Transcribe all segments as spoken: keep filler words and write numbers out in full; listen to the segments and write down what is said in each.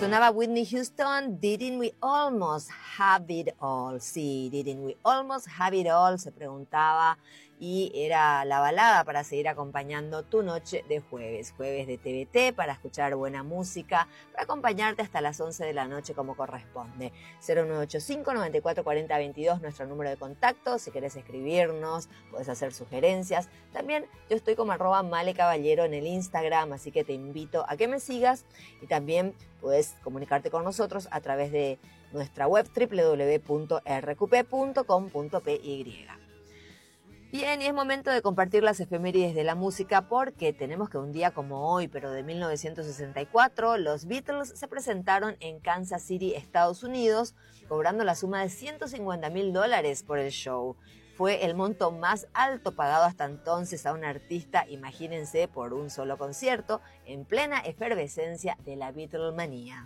Sonaba Whitney Houston, Didn't We Almost Have It All? Sí, Didn't We Almost Have It All, se preguntaba, y era la balada para seguir acompañando tu noche de jueves, jueves de T V T, para escuchar buena música, para acompañarte hasta las once de la noche como corresponde. cero nueve ocho cinco, nueve cuatro cuatro cero, veintidós, nuestro número de contacto. Si querés escribirnos, puedes hacer sugerencias. También yo estoy como arroba Male Caballero en el Instagram, así que te invito a que me sigas, y también puedes comunicarte con nosotros a través de nuestra web doble u doble u doble u punto r q p punto com punto p y. Bien, y es momento de compartir las efemérides de la música, porque tenemos que un día como hoy, pero de mil novecientos sesenta y cuatro, los Beatles se presentaron en Kansas City, Estados Unidos, cobrando la suma de ciento cincuenta mil dólares por el show. Fue el monto más alto pagado hasta entonces a un artista, imagínense, por un solo concierto, en plena efervescencia de la Beatlemanía.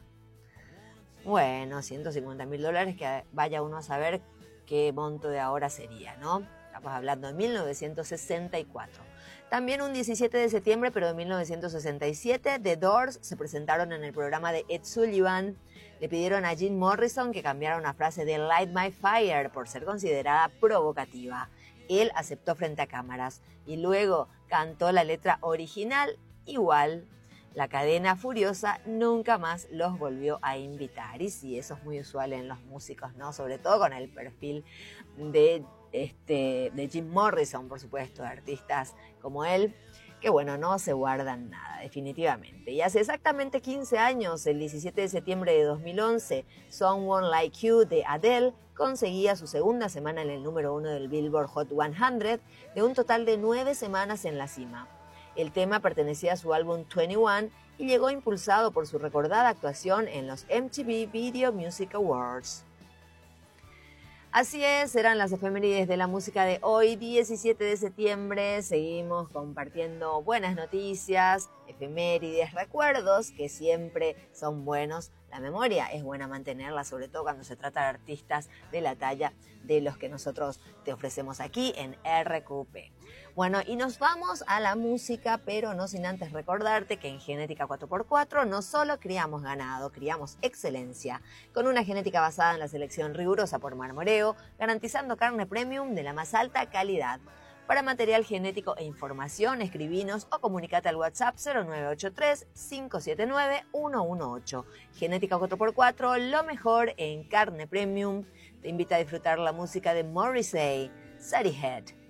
Bueno, ciento cincuenta mil dólares, que vaya uno a saber qué monto de ahora sería, ¿no? Estamos hablando de mil novecientos sesenta y cuatro. También un diecisiete de septiembre, pero de mil novecientos sesenta y siete, The Doors se presentaron en el programa de Ed Sullivan. Le pidieron a Jim Morrison que cambiara una frase de Light My Fire por ser considerada provocativa. Él aceptó frente a cámaras y luego cantó la letra original igual. La cadena furiosa nunca más los volvió a invitar. Y sí, eso es muy usual en los músicos, ¿no? Sobre todo con el perfil de, este, de Jim Morrison, por supuesto, de artistas como él, que bueno, no se guardan nada, definitivamente. Y hace exactamente quince años, el diecisiete de septiembre de dos mil once, Someone Like You de Adele conseguía su segunda semana en el número uno del Billboard Hot cien, de un total de nueve semanas en la cima. El tema pertenecía a su álbum veintiuno y llegó impulsado por su recordada actuación en los M T V Video Music Awards. Así es, eran las efemérides de la música de hoy, diecisiete de septiembre. Seguimos compartiendo buenas noticias, efemérides, recuerdos que siempre son buenos. La memoria es buena mantenerla, sobre todo cuando se trata de artistas de la talla de los que nosotros te ofrecemos aquí en R Q P. Bueno, y nos vamos a la música, pero no sin antes recordarte que en Genética cuatro por cuatro no solo criamos ganado, criamos excelencia, con una genética basada en la selección rigurosa por marmoreo, garantizando carne premium de la más alta calidad. Para material genético e información, escribinos o comunicate al WhatsApp cero nueve ocho tres, cinco siete nueve, uno uno ocho. Genética cuatro por cuatro, lo mejor en carne premium. Te invita a disfrutar la música de Morrissey, Sadie Head.